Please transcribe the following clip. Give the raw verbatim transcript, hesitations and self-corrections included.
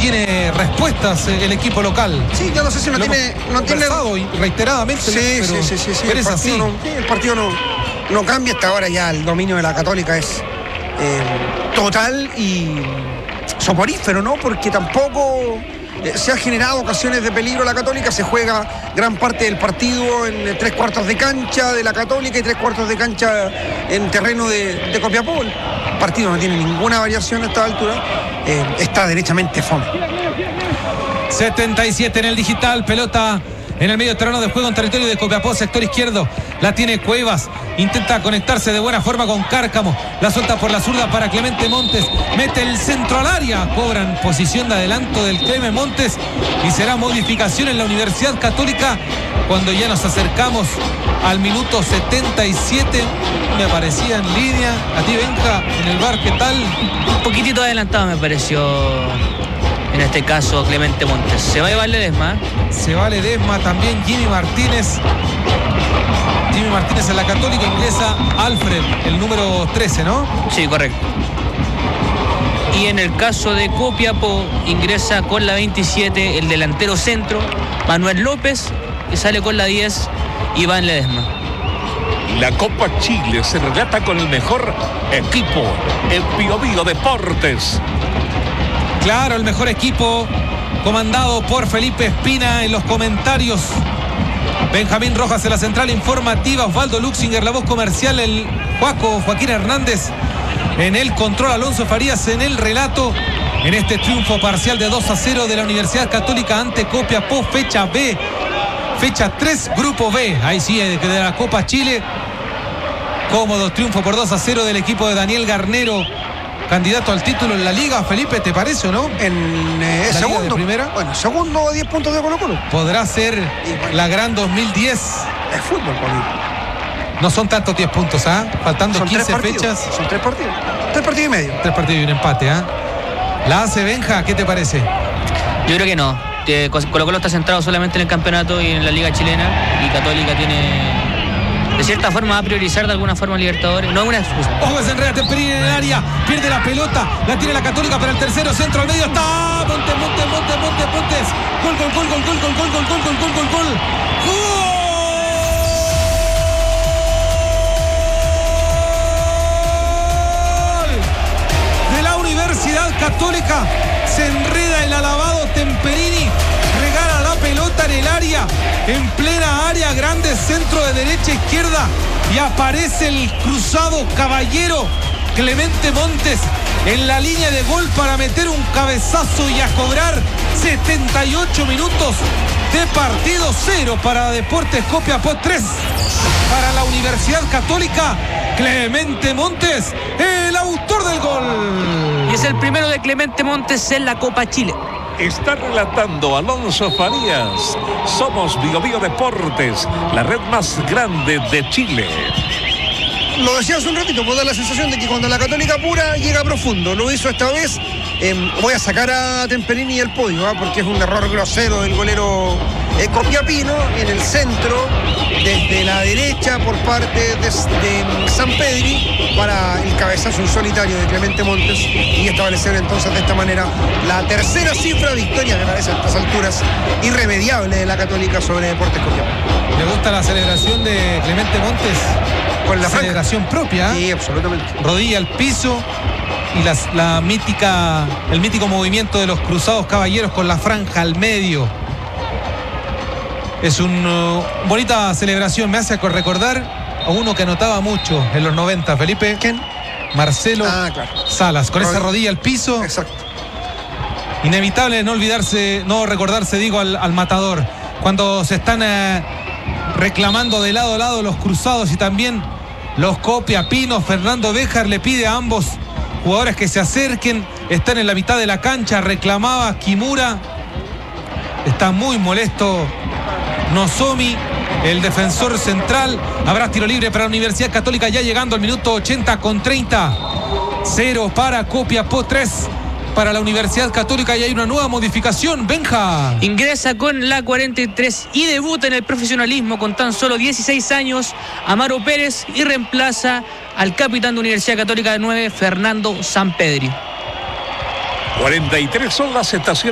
tiene respuestas el equipo local. Sí, yo no sé si no Lo tiene... hemos No tiene... reiteradamente. Sí, pero, sí, sí, sí, sí. pero El es así. partido, no, sí, el partido no, no cambia. Hasta ahora ya el dominio de la Católica es eh, total y soporífero, ¿no? Porque tampoco eh, se ha generado ocasiones de peligro la Católica. Se juega gran parte del partido en tres cuartos de cancha de la Católica y tres cuartos de cancha en terreno de, de Copiapó. El partido no tiene ninguna variación a esta altura. Eh, está derechamente fome. setenta y siete en el digital, pelota en el medio terreno de juego en territorio de Copiapó, sector izquierdo, la tiene Cuevas, intenta conectarse de buena forma con Cárcamo, la suelta por la zurda para Clemente Montes, mete el centro al área, cobran posición de adelanto del Clemente Montes y será modificación en la Universidad Católica cuando ya nos acercamos al minuto setenta y siete. Me aparecía en línea, a ti Benja, en el bar, ¿qué tal? Un poquitito adelantado me pareció en este caso Clemente Montes. Se va a llevar Ledesma. Se va Ledesma, también Jimmy Martínez. Jimmy Martínez en la Católica, ingresa Alfred, el número trece, ¿no? Sí, correcto. Y en el caso de Copiapó ingresa con la veintisiete el delantero centro, Manuel López, y sale con la diez, Iván Ledesma. La Copa Chile se relata con el mejor equipo, el Bio Bio Deportes. Claro, el mejor equipo, comandado por Felipe Espina en los comentarios. Benjamín Rojas en la central informativa, Osvaldo Luxinger, la voz comercial, el Juaco, Joaquín Hernández en el control, Alonso Farías en el relato, en este triunfo parcial de dos a cero de la Universidad Católica ante Copiapó, fecha B, fecha tres, grupo B, ahí sí, de la Copa Chile. Cómodo triunfo por dos a cero del equipo de Daniel Garnero, candidato al título en la liga. Felipe, ¿te parece o no? En eh, ¿La segundo. liga de primera? Bueno, segundo a diez puntos de Colo Colo. ¿Podrá ser bueno, la gran dos mil diez? Es fútbol, Paulito. No son tantos diez puntos, ¿ah? ¿eh? Faltando Son quince tres partidos, fechas. Son tres partidos. Tres partidos y medio. Tres partidos y un empate, ¿ah? ¿eh? La hace Benja, ¿qué te parece? Yo creo que no. Que Colo Colo está centrado solamente en el campeonato y en la liga chilena, y Católica tiene, de cierta forma, va a priorizar de alguna forma a Libertadores. No es una excusa. Ojo, se enreda Temperini en el área, pierde la pelota, la tiene la Católica para el tercero, centro al medio, está Montes, Montes, Montes, Montes, Montes, gol, gol, gol, gol, gol, gol, gol, gol, gol, gol, gol, gol, gol, gol de la Universidad Católica. Se enreda el alabado Temperini, regala la pelota en el área, en plena área grande, centro de derecha a izquierda, y aparece el cruzado caballero Clemente Montes en la línea de gol para meter un cabezazo y a cobrar. Setenta y ocho minutos de partido, cero para Deportes Copiapó, tres para la Universidad Católica. Clemente Montes, el autor del gol. Y es el primero de Clemente Montes en la Copa Chile. Está relatando Alonso Farías. Somos Bio Bio Deportes, la red más grande de Chile. Lo decía hace un ratito, puedo dar la sensación de que cuando la Católica pura llega profundo. Lo hizo esta vez. Eh, voy a sacar a Temperini del podio, ¿eh? porque es un error grosero del golero eh, Copiapino en el centro, desde la derecha por parte de, de San Pedri, para el cabezazo en solitario de Clemente Montes y establecer entonces de esta manera la tercera cifra de victoria, me parece a estas alturas irremediable de la Católica sobre Deportes Copiapó. ¿Le gusta la celebración de Clemente Montes? Con la celebración propia. Sí, absolutamente. Rodilla al piso y las, la mítica, el mítico movimiento de los cruzados caballeros con la franja al medio. Es una uh, bonita celebración. Me hace recordar a uno que anotaba mucho en los noventa, Felipe. ¿Quién? Marcelo ah, claro. Salas, con Rodilla. esa rodilla al piso. Exacto. Inevitable no olvidarse, no recordarse, digo, al, al matador. Cuando se están eh, reclamando de lado a lado los cruzados y también los copiapinos, Fernando Béjar le pide a ambos jugadores que se acerquen. Están en la mitad de la cancha, reclamaba Kimura. Está muy molesto Nozomi, el defensor central. Habrá tiro libre para la Universidad Católica ya llegando al minuto ochenta con treinta. Cero para Copiapó, tres para la Universidad Católica, y hay una nueva modificación. Benja. Ingresa con la cuarenta y tres y debuta en el profesionalismo con tan solo dieciséis años Amaro Pérez, y reemplaza al capitán de Universidad Católica de nueve, Fernando Sampedri. cuarenta y tres son las estaciones.